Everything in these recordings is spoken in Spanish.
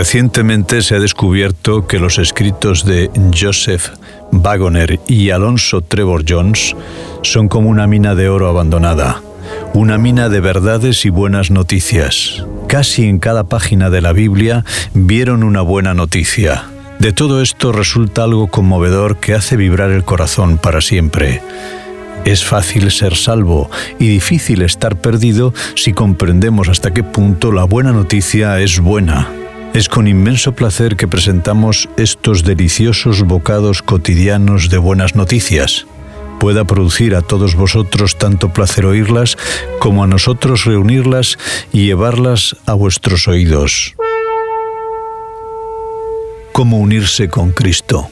Recientemente se ha descubierto que los escritos de Joseph Wagoner y Alonzo Trevor Jones son como una mina de oro abandonada, una mina de verdades y buenas noticias. Casi en cada página de la Biblia vieron una buena noticia. De todo esto resulta algo conmovedor que hace vibrar el corazón para siempre. Es fácil ser salvo y difícil estar perdido si comprendemos hasta qué punto la buena noticia es buena. Es con inmenso placer que presentamos estos deliciosos bocados cotidianos de buenas noticias. Pueda producir a todos vosotros tanto placer oírlas como a nosotros reunirlas y llevarlas a vuestros oídos. ¿Cómo unirse con Cristo?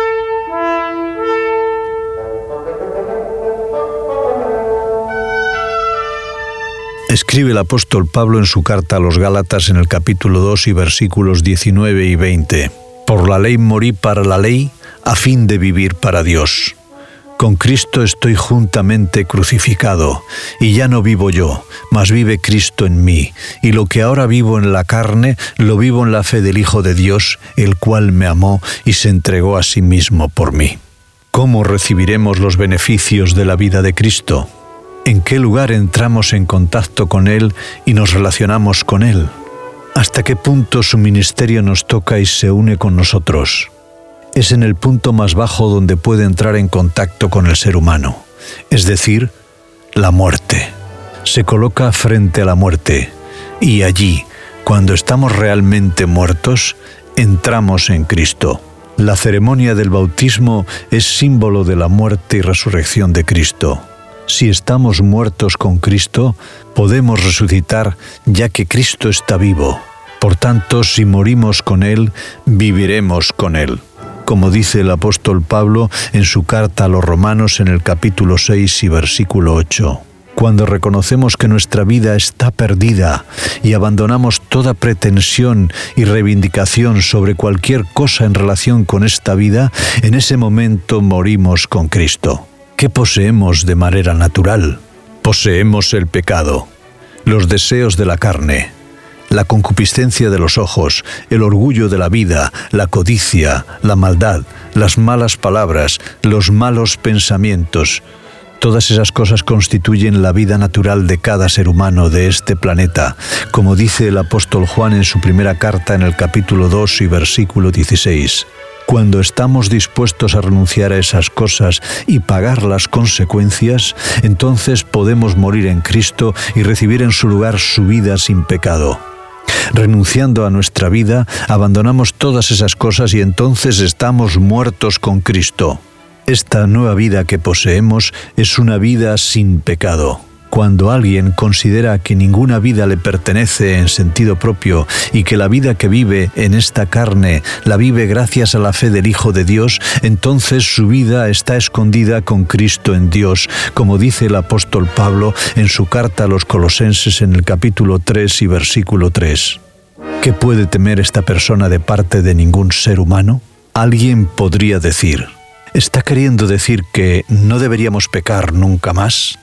Escribe el apóstol Pablo en su carta a los Gálatas en el capítulo 2 y versículos 19 y 20. Por la ley morí para la ley, a fin de vivir para Dios. Con Cristo estoy juntamente crucificado, y ya no vivo yo, mas vive Cristo en mí, y lo que ahora vivo en la carne, lo vivo en la fe del Hijo de Dios, el cual me amó y se entregó a sí mismo por mí. ¿Cómo recibiremos los beneficios de la vida de Cristo? ¿En qué lugar entramos en contacto con Él y nos relacionamos con Él? ¿Hasta qué punto su ministerio nos toca y se une con nosotros? Es en el punto más bajo donde puede entrar en contacto con el ser humano, es decir, la muerte. Se coloca frente a la muerte y allí, cuando estamos realmente muertos, entramos en Cristo. La ceremonia del bautismo es símbolo de la muerte y resurrección de Cristo. Si estamos muertos con Cristo, podemos resucitar ya que Cristo está vivo. Por tanto, si morimos con Él, viviremos con Él. Como dice el apóstol Pablo en su carta a los Romanos en el capítulo 6 y versículo 8. Cuando reconocemos que nuestra vida está perdida y abandonamos toda pretensión y reivindicación sobre cualquier cosa en relación con esta vida, en ese momento morimos con Cristo. ¿Qué poseemos de manera natural? Poseemos el pecado, los deseos de la carne, la concupiscencia de los ojos, el orgullo de la vida, la codicia, la maldad, las malas palabras, los malos pensamientos. Todas esas cosas constituyen la vida natural de cada ser humano de este planeta, como dice el apóstol Juan en su primera carta en el capítulo 2 y versículo 16. Cuando estamos dispuestos a renunciar a esas cosas y pagar las consecuencias, entonces podemos morir en Cristo y recibir en su lugar su vida sin pecado. Renunciando a nuestra vida, abandonamos todas esas cosas y entonces estamos muertos con Cristo. Esta nueva vida que poseemos es una vida sin pecado. Cuando alguien considera que ninguna vida le pertenece en sentido propio y que la vida que vive en esta carne la vive gracias a la fe del Hijo de Dios, entonces su vida está escondida con Cristo en Dios, como dice el apóstol Pablo en su carta a los Colosenses en el capítulo 3 y versículo 3. ¿Qué puede temer esta persona de parte de ningún ser humano? Alguien podría decir, ¿está queriendo decir que no deberíamos pecar nunca más?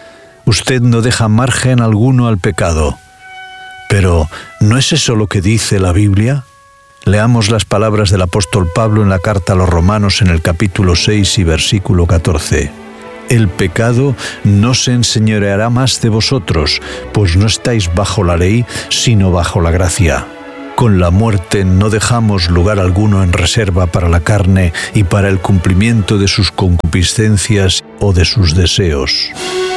Usted no deja margen alguno al pecado. Pero, ¿no es eso lo que dice la Biblia? Leamos las palabras del apóstol Pablo en la carta a los Romanos en el capítulo 6 y versículo 14. El pecado no se enseñoreará más de vosotros, pues no estáis bajo la ley, sino bajo la gracia. Con la muerte no dejamos lugar alguno en reserva para la carne y para el cumplimiento de sus concupiscencias o de sus deseos.